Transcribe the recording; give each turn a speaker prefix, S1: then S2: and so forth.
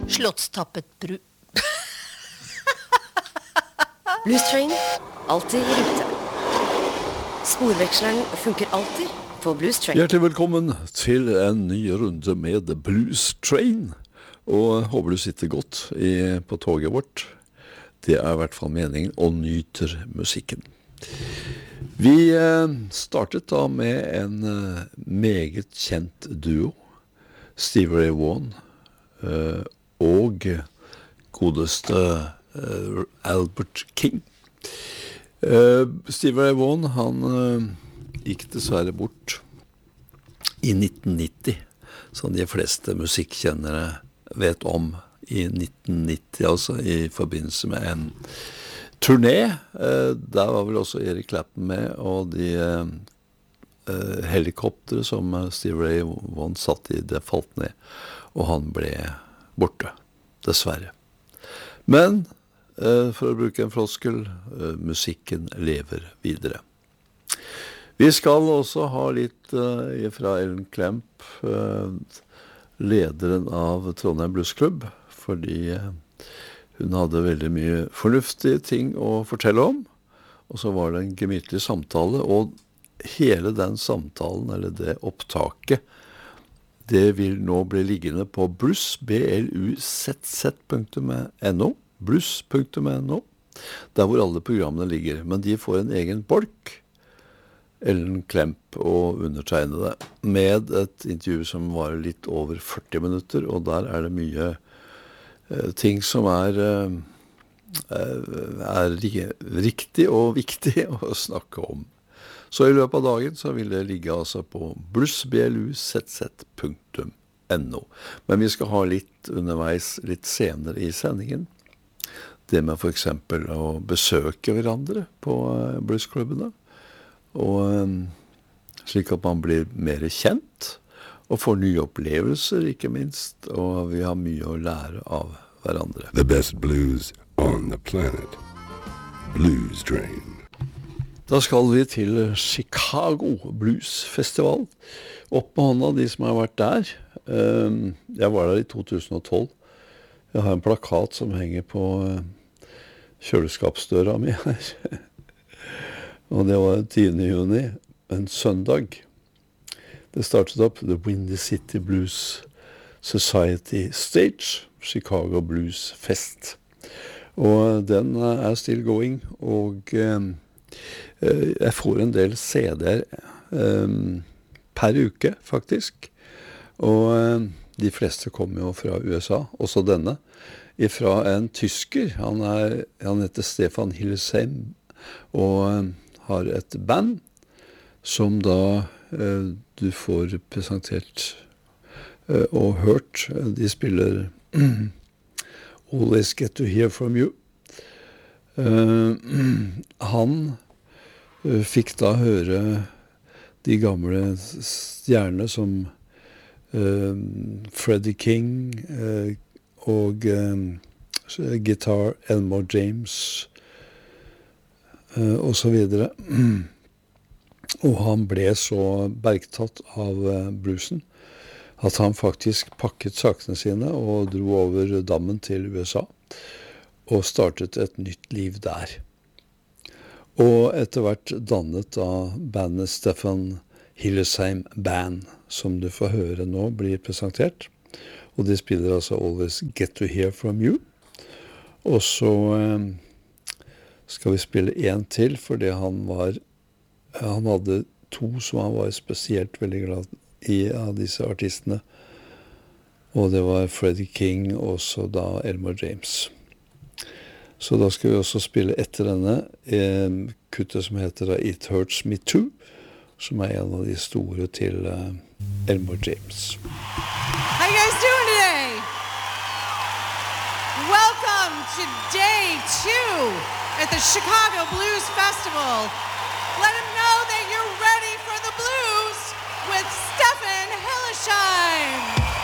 S1: Slottstappet bru...
S2: Blues Train, alltid i rute. Sporveksleren funker alltid på Blues Train.
S3: Hjertelig velkommen til en ny runde med Blues Train. Og håper du sitter godt på toget vårt. Det i hvert fall meningen, og nyter musikken. Vi startet da med en meget kjent duo, Stevie Ray Vaughan og godeste Albert King. Stevie Ray Vaughan, han gikk dessverre bort i 1990, som de fleste musikkjennere vet om, i 1990, altså i forbindelse med en turné. Der var vel også Eric Clapton med, og de helikoptere som Stevie Ray Vaughan satt i, det falt ned, og han ble borte, dessverre. Men, for å bruke en floskel, musikken lever videre. Vi skal også ha litt fra Ellen Klemp, lederen av Trondheim Blues Club, fordi hun hadde veldig mye fornuftige ting å fortelle om, og så var det en gemytlig samtale, og hele den samtalen, eller det opptaket, det vil nå bli liggende på Blues, bluzz.no, blues.no, der hvor alle programmene ligger, men de får en egen bolk, Ellen Klemp og undertegnede, med et intervju som var litt over 40 minutter, og der det mye ting som riktig og viktig å snakke om. Så i løpet av dagen så vil det ligge altså på bluss.no. Men vi skal ha litt underveis, litt senere i sendingen. Det med for eksempel å besøke hverandre på bluesklubbene. Og slik at man blir mer kjent, og får nye opplevelser, ikke minst. Og vi har mye å lære av hverandre.
S4: The best blues on the planet. Blues Train.
S3: Da skal vi til Chicago Blues Festival. Opp med hånda, de som har vært der. Jeg var der i 2012. Jeg har en plakat som henger på kjøleskapsdøra mi her. Og det var 10. juni, en søndag. Det startet opp The Windy City Blues Society Stage, Chicago Blues Fest. Og den still going, og jeg får en del CD-er per uke, faktisk. Og de fleste kommer jo fra USA, også denne, fra en tysker. Han heter Stefan Hillesheim, og har et band som da du får presentert og hørt. De spiller Always Get to Hear From You. Han fikk da høre de gamle stjernene som Freddie King og Guitar Elmore James og så videre. Og han ble så bergtatt av bluesen at han faktisk pakket sakene sine og dro over dammen til USA og startet et nytt liv der. Og etter hvert dannet da bandet Stefan Hillesheim Band, som du får høre nå, blir presentert. Og de spiller altså Always Get to Hear From You. Og så skal vi spille en til, fordi han hadde to som han var spesielt veldig glad i av disse artistene. Og det var Freddie King og så da Elmore James. Så da skal vi også spille etter denne kuttet som heter It Hurts Me Too, som en av de store til Elmore James.
S5: How you guys doing today? Welcome to day 2 at the Chicago Blues Festival. Let them know that you're ready for the blues with Stefan Hillesheim.